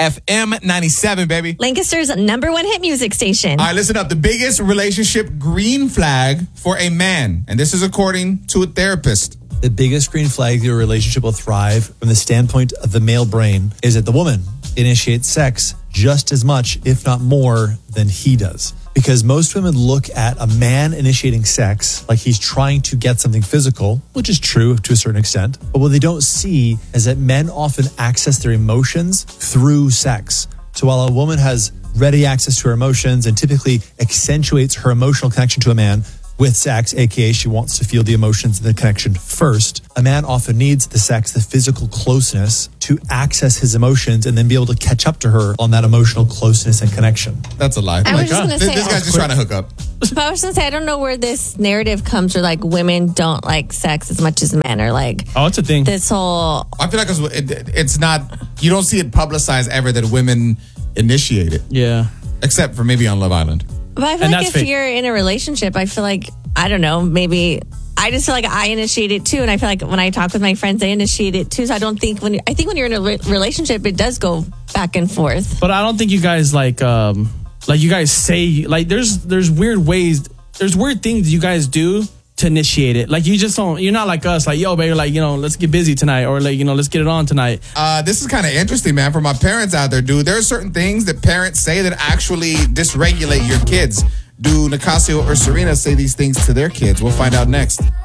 FM 97, baby. Lancaster's #1 hit music station. All right, listen up. The biggest relationship green flag for a man, and this is according to a therapist. The biggest green flag your relationship will thrive from the standpoint of the male brain is that the woman initiates sex just as much, if not more, than he does. Because most women look at a man initiating sex like he's trying to get something physical, which is true to a certain extent. But what they don't see is that men often access their emotions through sex. So while a woman has ready access to her emotions and typically accentuates her emotional connection to a man with sex, aka she wants to feel the emotions and the connection first, a man often needs the sex, the physical closeness, to access his emotions and then be able to catch up to her on that emotional closeness and connection. That's a lie. I was just gonna say, this guy's just trying to hook up. But I was going to say, I don't know where this narrative comes where like women don't like sex as much as men, or like, oh, it's a thing. This whole, I feel like it's not, you don't see it publicized ever that women initiate it. Yeah. Except for maybe on Love Island. but I feel And like that's if fake. you're in a relationship, I feel like, I don't know, maybe I just feel like I initiate it too. And I feel like when I talk with my friends, they initiate it too. So I don't think I think when you're in a relationship, it does go back and forth. But I don't think you guys like you guys say, like there's weird ways, there's weird things you guys do to initiate it. Like you just don't, you're not like us, like, yo, baby, like, let's get busy tonight, or like, let's get it on tonight. This is kind of interesting, man, for my parents out there, dude. There are certain things that parents say that actually dysregulate your kids. Do Nicasio or Serena say these things to their kids? We'll find out next.